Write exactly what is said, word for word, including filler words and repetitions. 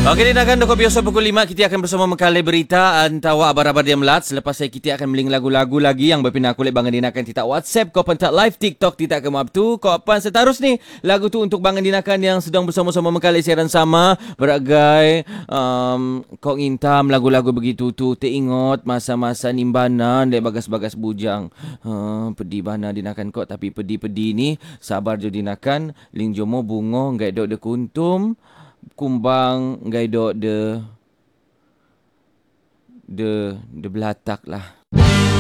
Okey, dinakan doko biasa pukul lima kita akan bersama mengkali berita antawa abar-abar dia melat. Selepas saya kita akan meling lagu-lagu lagi yang berpindah kulit Bangan Dinakan tidak WhatsApp, kau pentak live TikTok tidak ke mabtu. Kau apa seterus ni lagu tu untuk Bangan Dinakan yang sedang bersama-sama mengkali siaran sama beragai um, kau intam lagu-lagu begitu tu teringat masa-masa nimbanan dek bagas-bagas bujang. Ha, pedih bana dinakan kau tapi pedih-pedih ni sabar jo dinakan ling jomo bungo ngai dok de kuntum kumbang ngai dok de de de belatak lah.